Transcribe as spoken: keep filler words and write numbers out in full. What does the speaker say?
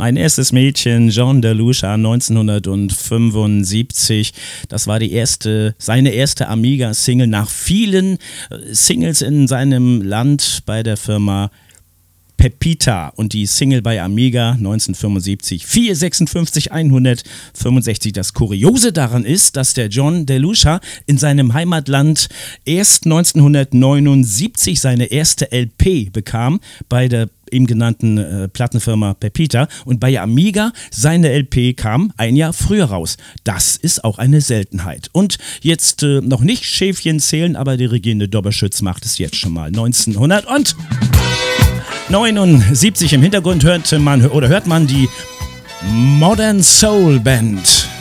Mein erstes Mädchen, John DeLucia, neunzehnhundertfünfundsiebzig. Das war die erste, seine erste Amiga-Single nach vielen Singles in seinem Land bei der Firma Pepita, und die Single bei Amiga neunzehnhundertfünfundsiebzig, vier sechsundfünfzig hundertfünfundsechzig. Das Kuriose daran ist, dass der John DeLucia in seinem Heimatland erst neunzehnhundertneunundsiebzig seine erste L P bekam bei der eben genannten äh, Plattenfirma Pepita, und bei Amiga seine L P kam ein Jahr früher raus. Das ist auch eine Seltenheit. Und jetzt äh, noch nicht Schäfchen zählen, aber die Regine Doberschütz macht es jetzt schon mal. neunzehnhundertneunundsiebzig im Hintergrund hört man oder hört man die Modern Soul Band.